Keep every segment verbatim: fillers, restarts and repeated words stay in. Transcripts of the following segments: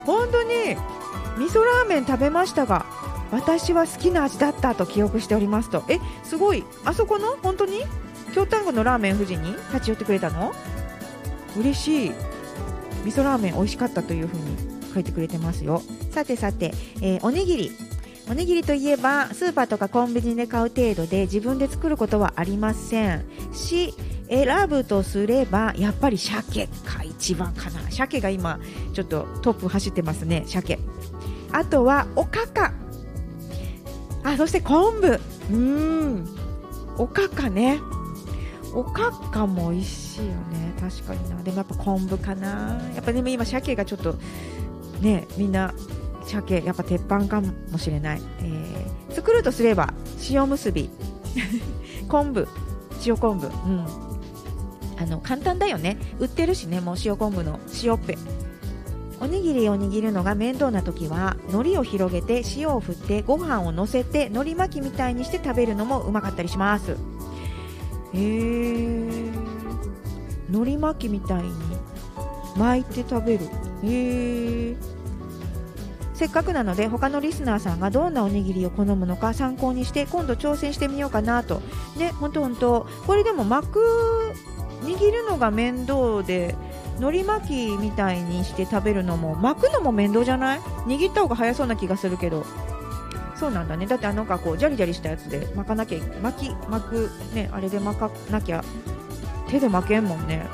本当に味噌ラーメン食べましたが、私は好きな味だったと記憶しておりますと。え、すごい。あそこの本当に京丹後のラーメン富士に立ち寄ってくれたの？嬉しい。味噌ラーメン美味しかったというふうに書いてくれてますよ。さてさて、えー、おにぎりおにぎりといえばスーパーとかコンビニで買う程度で自分で作ることはありませんし、選ぶとすればやっぱり鮭が一番かな。鮭が今ちょっとトップ走ってますね。鮭、あとはおかか、あ、そして昆布。うーん、おかかね。おかかも美味しいよね。確かにな。でもやっぱ昆布かな。やっぱでも今鮭がちょっとね、みんな鮭やっぱ鉄板かもしれない。えー、作るとすれば塩むすび昆布、塩昆布、うん、あの簡単だよね。売ってるしね、もう塩昆布の塩っぺ。おにぎりを握るのが面倒な時は海苔を広げて塩を振ってご飯を乗せて海苔巻きみたいにして食べるのもうまかったりします。へー、海苔巻きみたいに巻いて食べる。へー、せっかくなので他のリスナーさんがどんなおにぎりを好むのか参考にして今度挑戦してみようかなと。ね、ほんとほんと。これでも巻く握るのが面倒で海苔巻きみたいにして食べるのも巻くのも面倒じゃない？握った方が早そうな気がするけど。そうなんだね。だってなんかこうジャリジャリしたやつで巻かなきゃ、巻き巻くね、あれで巻かなきゃ手で巻けんもんね。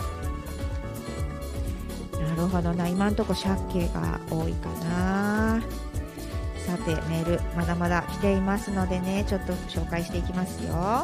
なるほどな。今んとこ鮭が多いかな。さてメールまだまだ来ていますのでね、ちょっと紹介していきますよ。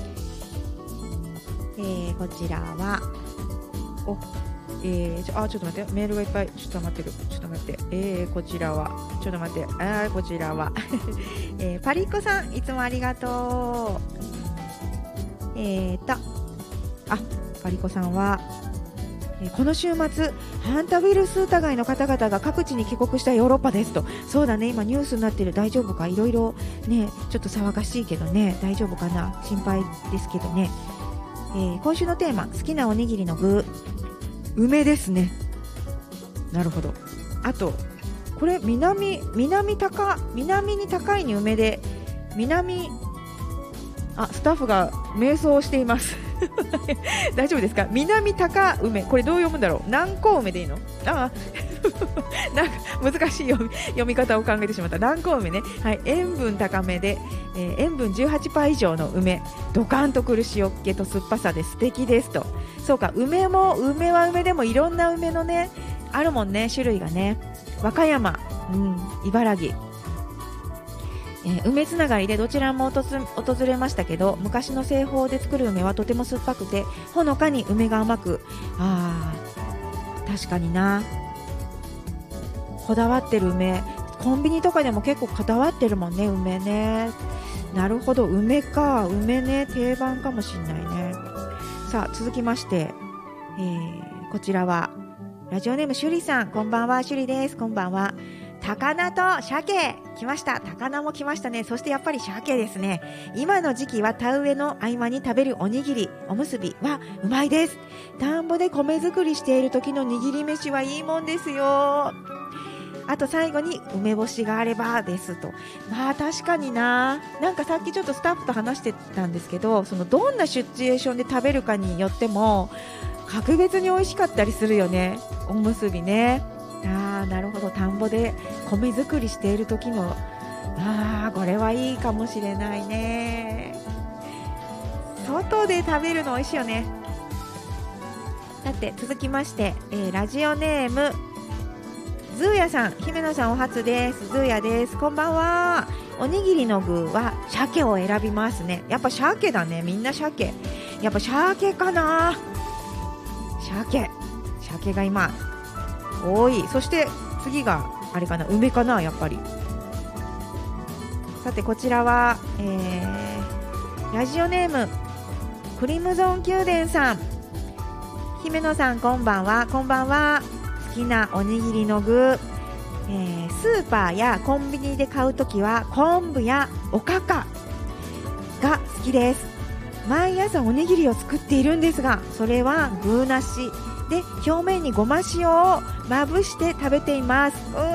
えー、こちらはおえー、あ、ちょっと待って、メールがいっぱい。ちょっと待ってる、ちょっと待って、えー、こちらはちょっと待って、あー、こちらは、えー、パリッコさんいつもありがとう。えーとあ、パリッコさんは、えー、この週末ハンタウイルス疑いの方々が各地に帰国したヨーロッパですと。そうだね、今ニュースになってる。大丈夫か？いろいろね、ちょっと騒がしいけどね、大丈夫かな、心配ですけどね。えー、今週のテーマ、好きなおにぎりの具、梅ですね。なるほど。あとこれ南南高南に高いに梅で、南、あ、スタッフが瞑想しています大丈夫ですか？南高梅、これどう読むんだろう。南高梅でいいの？ああなんか難しい読み、読み方を考えてしまった。南高梅ね。はい、塩分高めで、えー、塩分 じゅうはちパーセント 以上の梅、ドカンとくる塩気と酸っぱさで素敵ですと。そうか、梅も梅は梅でもいろんな梅のねあるもんね、種類がね。和歌山、うん、茨城、えー、梅つながりでどちらも訪れましたけど、昔の製法で作る梅はとても酸っぱくてほのかに梅が甘く、あー、確かにな、こだわってる梅、コンビニとかでも結構こだわってるもんね、梅ね。なるほど、梅か、梅ね、定番かもしんないね。さあ続きまして、えー、こちらはラジオネームしゅりさん、こんばんは、しゅりです。こんばんは。高菜と鮭来ました。高菜も来ましたね。そしてやっぱり鮭ですね。今の時期は田植えの合間に食べるおにぎり、おむすびはうまいです。田んぼで米作りしている時の握り飯はいいもんですよ。あと最後に梅干しがあればですと。まあ確かにな、なんかさっきちょっとスタッフと話してたんですけど、そのどんなシチュエーションで食べるかによっても格別に美味しかったりするよね、おむすびね。あー、なるほど、田んぼで米作りしている時の、あー、これはいいかもしれないね。外で食べるの美味しいよね。さて続きまして、えー、ラジオネームズーヤさん、姫野さんお初です。ズーヤです。こんばんは。おにぎりの具は鮭を選びますね。やっぱ鮭だね、みんな鮭。やっぱ鮭かな。鮭鮭が今多い。そして次があれかな、梅かな、やっぱり。さてこちらは、えー、ラジオネームクリムゾン宮殿さん、姫野さんこんばんは。こんばんは。好きなおにぎりの具、えー、スーパーやコンビニで買うときは昆布やおかかが好きです。毎朝おにぎりを作っているんですが、それは具なしで表面にごま塩をまぶして食べています。う